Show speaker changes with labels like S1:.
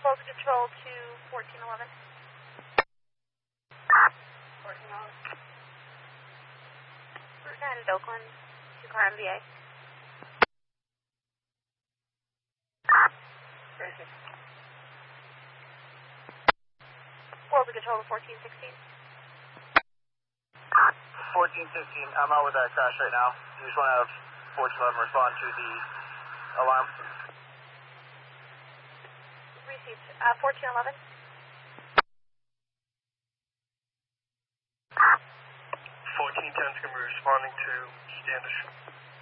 S1: Volk Control to 1411. 1411. Route 9 at Oakland, 2 car MVA. Volk Control to 1416.
S2: 1416, I'm out with that crash right now. You just want to have 1411 respond to the alarm.
S1: Received. 1411.
S2: 1410's going to be responding to Standish.